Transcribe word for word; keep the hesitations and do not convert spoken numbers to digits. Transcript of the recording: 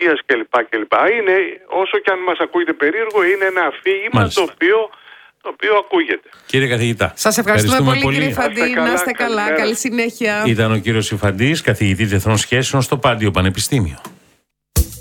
υγείας κλπ. κλπ. Είναι, όσο και αν μας ακούγεται περίεργο, είναι ένα αφήγημα το οποίο, το οποίο ακούγεται. Κύριε καθηγητά, σας ευχαριστούμε, ευχαριστούμε πολύ, πολύ, κύριε Υφαντή. Να είστε καλά, καλή συνέχεια. Ήταν ο κύριος Υφαντής, καθηγητής Διεθνών Σχέσεων στο Πάντιο Πανεπιστήμιο.